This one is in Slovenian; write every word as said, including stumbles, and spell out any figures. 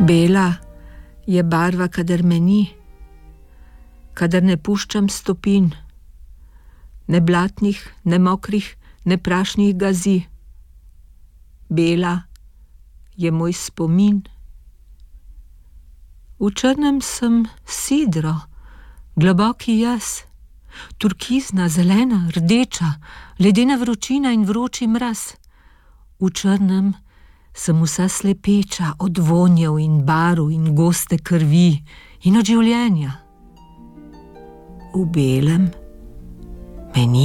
Bela je barva, kadar me ni, kadar ne puščam stopin, ne blatnih, ne mokrih, ne prašnih gazi. Bela je moj spomin. V črnem sem sidro, globoki jaz, turkizna, zelena, rdeča, ledena vročina in vroči mraz. V črnem sem vsa slepeča od vonjev in barv in goste krvi in od življenja. V belem me ni.